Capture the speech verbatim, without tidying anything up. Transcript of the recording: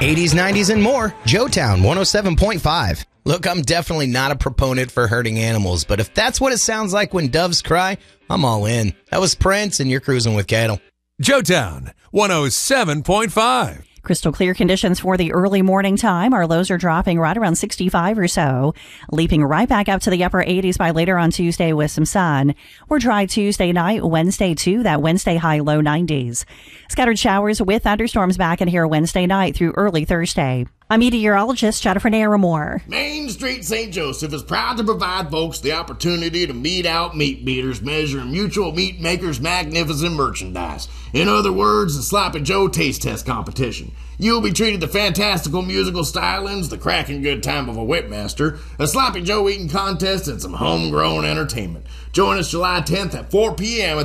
eighties, nineties, and more. Joetown one oh seven point five. Look, I'm definitely not a proponent for hurting animals, but if that's what it sounds like when doves cry, I'm all in. That was Prince, and you're cruising with cattle. Joetown one oh seven point five. Crystal clear conditions for the early morning time. Our lows are dropping right around sixty-five or so, leaping right back up to the upper eighties by later on Tuesday with some sun. We're dry Tuesday night, Wednesday too, that Wednesday high low nineties. Scattered showers with thunderstorms back in here Wednesday night through early Thursday. I'm meteorologist Jennifer Naramore. Main Street Saint Joseph is proud to provide folks the opportunity to meet out meat beaters measuring Mutual Meat Makers' magnificent merchandise. In other words, the Sloppy Joe Taste Test Competition. You'll be treated to fantastical musical stylings, the cracking good time of a whipmaster, a Sloppy Joe eating contest, and some homegrown entertainment. Join us July tenth at four p.m. at